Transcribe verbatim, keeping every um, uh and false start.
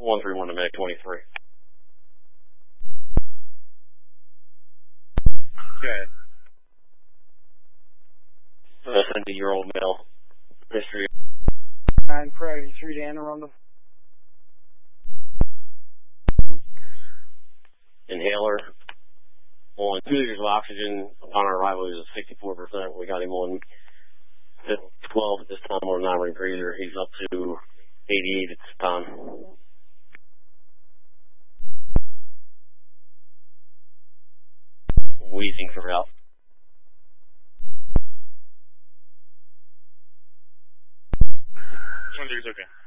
one three one to Meg twenty-three. Okay. A seventy-year-old male. History. nine Pro eighty-three to Anne Arundel. Inhaler. On two liters of oxygen upon our arrival, he was at sixty-four percent. We got him on twelve at this time on a nine-ring breather. He's up to eighty-eight at this time. Wheezing throughout. One, two, okay.